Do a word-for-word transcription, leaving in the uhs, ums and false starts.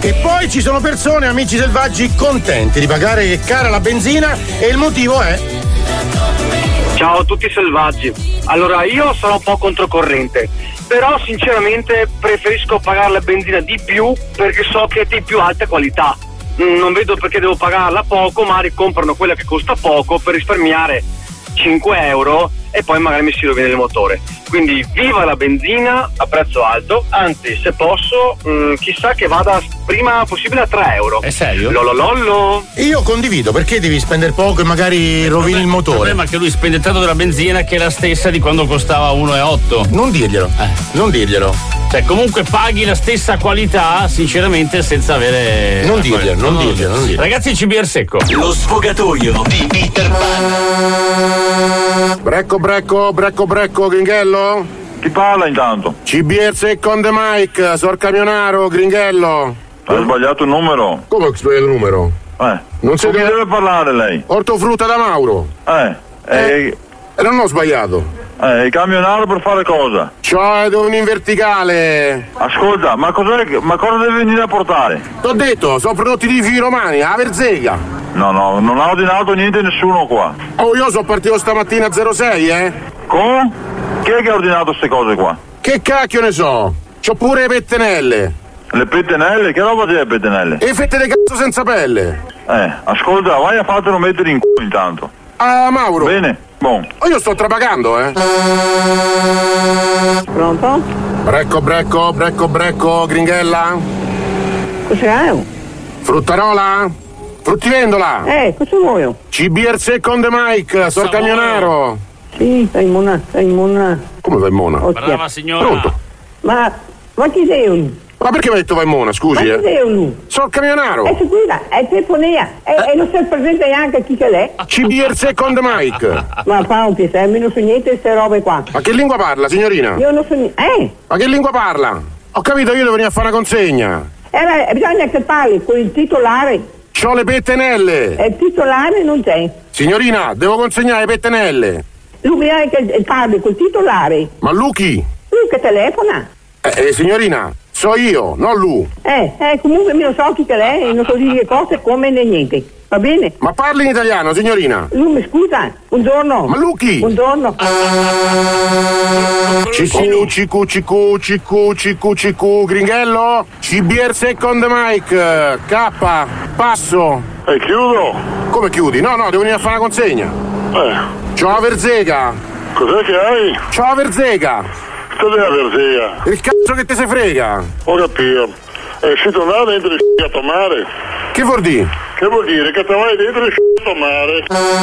E poi ci sono persone, amici selvaggi, contenti di pagare cara la benzina e il motivo è... Ciao a tutti selvaggi. Allora, io sono un po' controcorrente, però sinceramente preferisco pagare la benzina di più perché so che è di più alta qualità. Non vedo perché devo pagarla poco, magari comprano quella che costa poco per risparmiare cinque euro e poi magari mi si rovina il motore. Quindi viva la benzina a prezzo alto, anzi se posso mh, chissà che vada prima possibile a tre euro. È serio? Lololollo. Io condivido, perché devi spendere poco e magari rovini il motore? Il problema è che lui spende tanto della benzina che è la stessa di quando costava uno e otto. Non dirglielo, eh. non dirglielo. Cioè comunque paghi la stessa qualità sinceramente senza avere... Non dirglielo, non dirglielo, non dirglielo. Ragazzi, C B R secco. Lo sfogatoio di Peter Pan. Brecco, brecco, brecco, brecco, Gringhello? Chi parla intanto? C B R secco on the mic, Sor Camionaro, Gringhello. Hai sbagliato il numero. Come ho sbagliato il numero? Eh. Non si deve... deve deve parlare lei? Ortofrutta da Mauro. Eh. Eh. E non ho sbagliato. Eh, il camionaro per fare cosa? Cioè, devo in verticale. Ascolta, ma cos'è, ma cosa deve venire a portare? T'ho detto, sono prodotti di fili romani, a Verzega. No, no, non ha ordinato niente nessuno qua. Oh, io sono partito stamattina a zero sei, eh? Come? Chi è che ha ordinato queste cose qua? Che cacchio ne so? C'ho pure le pettenelle. Le pettenelle? Che roba c'è le pettenelle? E fette di cazzo senza pelle. Eh, ascolta, vai a fartelo mettere in culo intanto. Ah, Mauro. Bene, buon. Oh, io sto trapagando, eh. Pronto? Brecco, brecco, brecco, brecco, Gringhella? Cos'è? Fruttarola? Fruttivendola? Eh, cosa vuoi? C B R secco on the mic, Sor Camionaro. Sì, sei mona, sei mona. Come vai mona? Brava signora. Pronto? Ma, ma chi sei? Ma perché mi hai detto vai mona, scusi, ma eh? chi sei? Sor Camionaro. È sicura, è telefonia. E, Eh. e non sei presente neanche chi che l'è? C B R secco on the mic. Ma fa un piacere, non so niente di queste robe qua. Ma che lingua parla, signorina? Io non so niente. Eh? Ma che lingua parla? Ho capito, io devo venire a fare una consegna. Eh, beh, bisogna che parli con il titolare. C'ho le pettenelle. E il titolare non c'è. Signorina, devo consegnare le pettenelle. Lui bisogna che parli col titolare. Ma lui chi? Lui che telefona. Eh, eh, signorina, so io, non lui. Eh, eh, comunque io non so chi che è, non so dire cose come né niente. Va bene? Ma parli in italiano, signorina? Lui mi scusa, buongiorno. Ma lui chi? Buongiorno. Cicu, cicu, cicu, cicu, cicu, cicu, Gringhello? C B R secco on the mic, K, passo. E chiudo? Come chiudi? No, no, devo venire a fare una consegna. Eh. C'ho la Verzega. Cos'è che hai? C'ho la Verzega. Cos'è la Verzega? Il cazzo che te se frega. Ho capito. E si tornava dentro il c***o a tomare. Che vuol dire? Che vuol dire? Che te vai dentro il c***o a tomare.